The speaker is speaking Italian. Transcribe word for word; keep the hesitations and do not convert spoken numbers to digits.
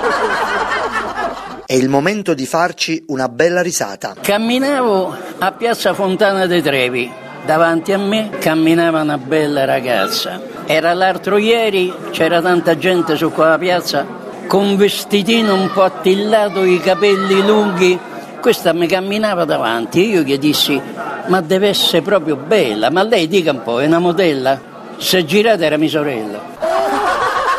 È il momento di farci una bella risata. Camminavo a Piazza Fontana dei Trevi. Davanti a me camminava una bella ragazza. Era l'altro ieri, c'era tanta gente su quella piazza con vestitino un po' attillato, i capelli lunghi. Questa mi camminava davanti. Io gli dissi: ma deve essere proprio bella, ma lei dica un po', è una modella? Se girate era mia sorella.